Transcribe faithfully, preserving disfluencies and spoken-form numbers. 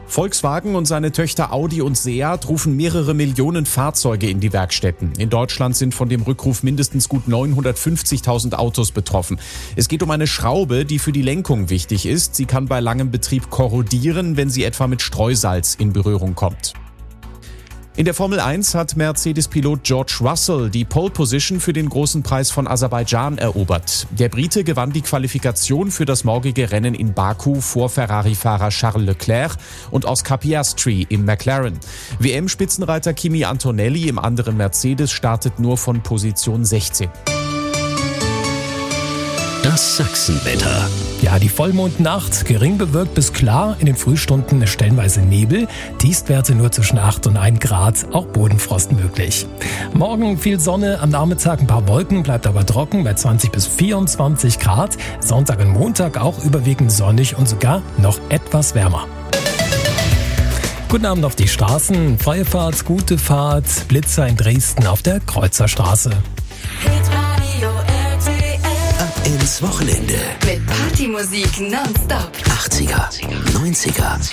Volkswagen und seine Töchter Audi und Seat rufen mehrere Millionen Fahrzeuge in die Werkstätten. In Deutschland sind von dem Rückruf mindestens gut neunhundertfünfzigtausend Autos betroffen. Es geht um eine Schraube, die für die Lenkung wichtig ist. Sie kann bei langem Betrieb korrodieren, wenn sie etwa mit Streusalz in Berührung kommt. In der Formel eins hat Mercedes-Pilot George Russell die Pole Position für den großen Preis von Aserbaidschan erobert. Der Brite gewann die Qualifikation für das morgige Rennen in Baku vor Ferrari-Fahrer Charles Leclerc und Oscar Piastri im McLaren. W M-Spitzenreiter Kimi Antonelli im anderen Mercedes startet nur von Position sechzehn. Das Sachsenwetter. Ja, die Vollmondnacht, gering bewölkt bis klar, in den Frühstunden stellenweise Nebel, Tiefstwerte nur zwischen acht und ein Grad, auch Bodenfrost möglich. Morgen viel Sonne, am Nachmittag ein paar Wolken, bleibt aber trocken bei zwanzig bis vierundzwanzig Grad. Sonntag und Montag auch überwiegend sonnig und sogar noch etwas wärmer. Guten Abend auf die Straßen, freie Fahrt, gute Fahrt, Blitzer in Dresden auf der Kreuzerstraße. Ins Wochenende. Mit Partymusik nonstop. achtziger, neunziger